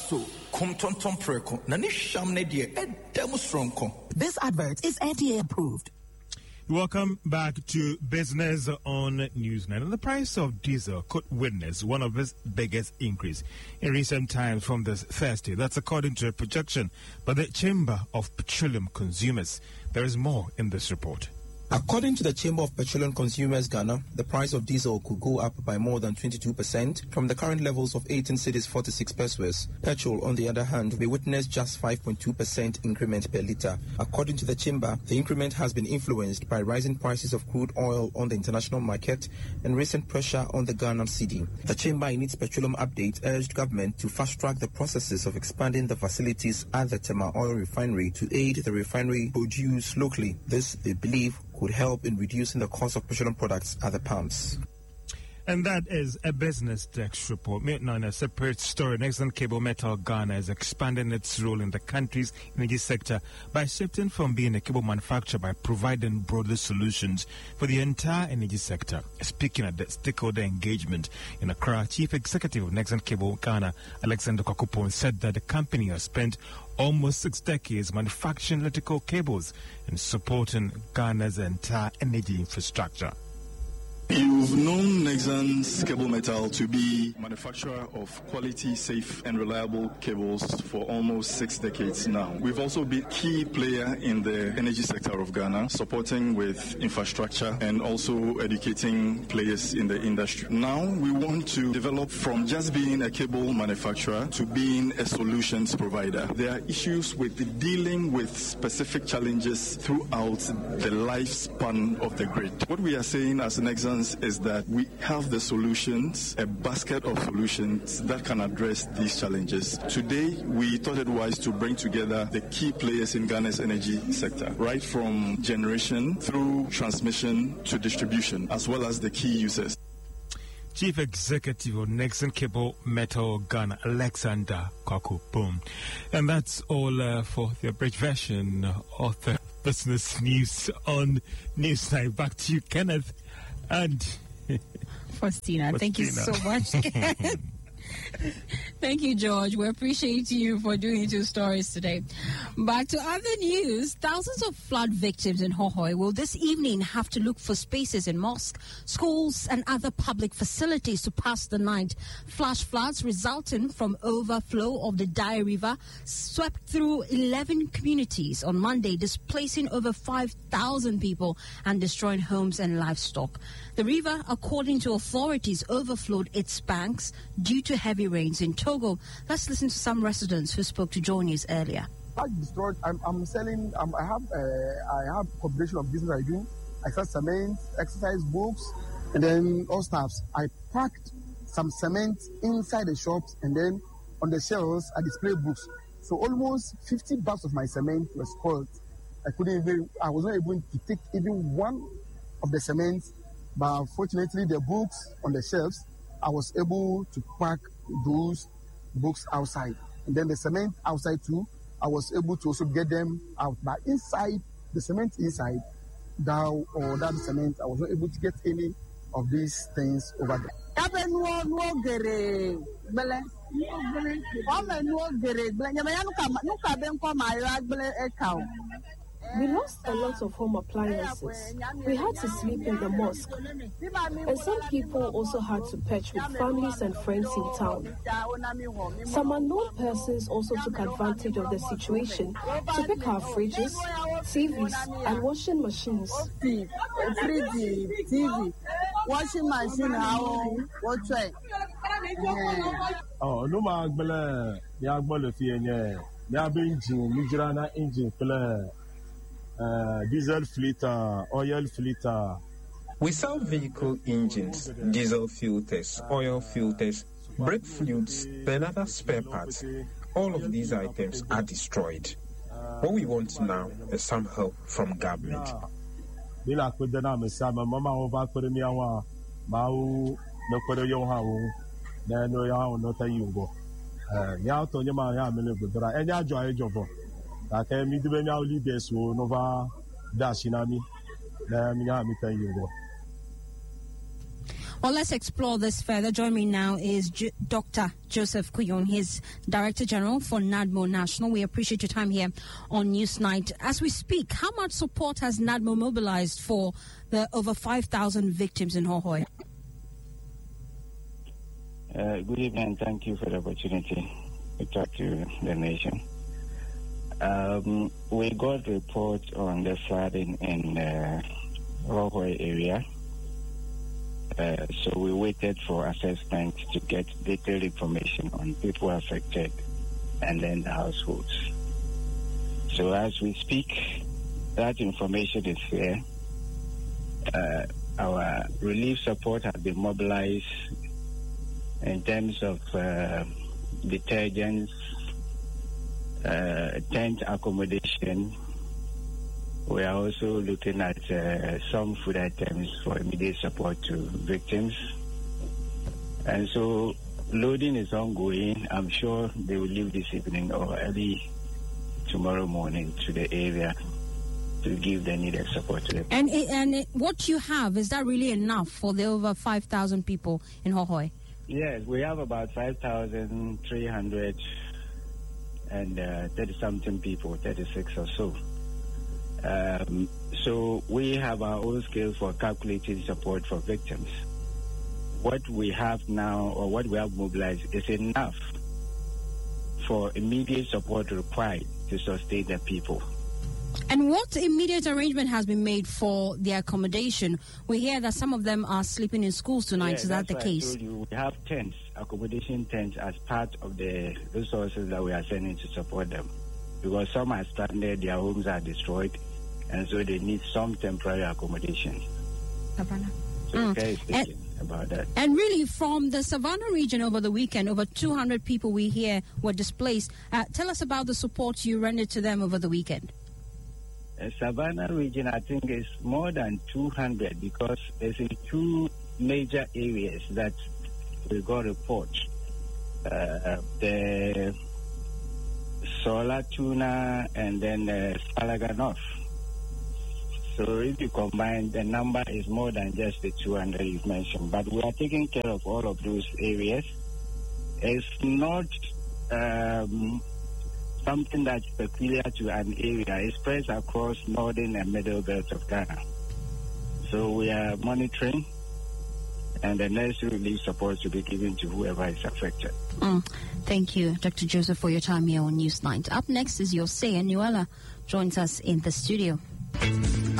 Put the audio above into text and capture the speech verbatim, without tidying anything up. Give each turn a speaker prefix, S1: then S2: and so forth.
S1: so kom tonton preko na ni sham ne de edem stronko.
S2: This advert is F D A approved.
S3: Welcome back to Business on Newsnet. And the price of diesel could witness one of its biggest increase in recent times from this Thursday. That's according to a projection by the Chamber of Petroleum Consumers. There is more in this report.
S4: According to the Chamber of Petroleum Consumers Ghana, the price of diesel could go up by more than twenty-two percent from the current levels of eighteen cedis forty-six pesos. Petrol, on the other hand, may witness just five point two percent increment per litre. According to the Chamber, the increment has been influenced by rising prices of crude oil on the international market and recent pressure on the Ghana cedi. The Chamber, in its petroleum update, urged government to fast-track the processes of expanding the facilities at the Tema Oil Refinery to aid the refinery produce locally. This, they believe, could help in reducing the cost of petroleum products at the pumps.
S3: And that is a Business Desk report. Now, in a separate story, Nexan Cable Metal Ghana is expanding its role in the country's energy sector by shifting from being a cable manufacturer by providing broader solutions for the entire energy sector. Speaking at the stakeholder engagement in Accra, Chief Executive of Nexan Cable Ghana, Alexander Kwakupon, said that the company has spent almost six decades manufacturing electrical cables and supporting Ghana's entire energy infrastructure.
S5: You've known Nexans Cable Metal to be manufacturer of quality, safe and reliable cables for almost six decades now. We've also been key player in the energy sector of Ghana, supporting with infrastructure and also educating players in the industry. Now we want to develop from just being a cable manufacturer to being a solutions provider. There are issues with dealing with specific challenges throughout the lifespan of the grid. What we are saying as Nexans is that we have the solutions, a basket of solutions that can address these challenges. Today, we thought it wise to bring together the key players in Ghana's energy sector, right from generation through transmission to distribution, as well as the key users.
S3: Chief Executive of Nexan Cable Metal Ghana, Alexander Kwakupon. And that's all uh, for the abridged version of the business news on Newsnight. Back to you, Kenneth. And
S6: Faustina, thank you so much. Thank you, George. We appreciate you for doing two stories today. Back to other news. Thousands of flood victims in Hohoe will this evening have to look for spaces in mosques, schools, and other public facilities to pass the night. Flash floods resulting from overflow of the Dai River swept through eleven communities on Monday, displacing over five thousand people and destroying homes and livestock. The river, according to authorities, overflowed its banks due to heavy rains in Togo. Let's listen to some residents who spoke to Joy News earlier.
S7: I destroyed. I'm, I'm selling. Um, I have. Uh, I have combination of business I do. I sell cement, exercise books, and then all stuffs. I packed some cement inside the shops, and then on the shelves I display books. So almost fifty bags of my cement was spoiled. I couldn't even. I was not able to take even one of the cement. But fortunately, the books on the shelves, I was able to pack those books outside. And then the cement outside too, I was able to also get them out. But inside, the cement inside, that or that cement, I was not able to get any of these things over there.
S8: We lost a lot of home appliances. We had to sleep in the mosque. And some people also had to pitch with families and friends in town. Some unknown persons also took advantage of the situation to pick our fridges, T Vs, and washing machines.
S9: T V, washing machine, how, what way?
S10: Oh, no, my belle, Yagbole Fienne, Yabin, Mijrana engine, Uh, diesel flitter, oil flitter.
S11: We sell vehicle engines, diesel filters, oil filters, brake fluids, and other spare parts. All of these items are destroyed. What we want now is some help from government.
S10: Ake mi dube nya leaders wo nova dashinami na mi nya mi tan yugo.
S6: Well, let's explore this further. Join me now is J- Doctor Joseph Kuyong. He's Director General for NADMO National. We appreciate your time here on Newsnight. As we speak, how much support has NADMO mobilized for the over five thousand victims in Hohoe?
S12: Uh, good evening. Thank you for the opportunity to talk to the nation. Um, we got reports on the flooding in the Hohoe area. Uh, so we waited for assessment to get detailed information on people affected and then the households. So as we speak, that information is here. Uh, our relief support has been mobilized in terms of uh, detergents, uh, tent accommodation. We are also looking at uh, some food items for immediate support to victims. And so loading is ongoing. I'm sure they will leave this evening or early tomorrow morning to the area to give the needed support to them.
S6: And it, and it, what you have, is that really enough for the over five thousand people in Hohoe?
S12: Yes, we have about five thousand three hundred and uh, thirty-something people, thirty-six or so. Um, so we have our own skills for calculating support for victims. What we have now, or what we have mobilized, is enough for immediate support required to sustain the people.
S6: And what immediate arrangement has been made for their accommodation? We hear that some of them are sleeping in schools tonight.
S12: Yeah,
S6: Is that the
S12: why
S6: case?
S12: I told you, we have tents, accommodation tents, as part of the resources that we are sending to support them. Because some are stranded, their homes are destroyed, and so they need some temporary accommodation.
S6: Savannah.
S12: So
S6: Mm.
S12: care is taken about that.
S6: And really, from the Savannah region over the weekend, over two hundred people we hear were displaced. Uh, tell us about the support you rendered to them over the weekend.
S12: The Savannah region, I think, is more than two hundred because there's in two major areas that we got reports. Uh, the Solar Tuna and then uh, Salaga North. So if you combine, the number is more than just the two hundred you've mentioned. But we are taking care of all of those areas. It's not um, something that's peculiar to an area. It spreads across northern and middle belt of Ghana. So we are monitoring, and the necessary relief support to be given to whoever is affected.
S6: Mm. Thank you, Doctor Joseph, for your time here on Newsnight. Up next is Your Say, and Nuella joins us in the studio.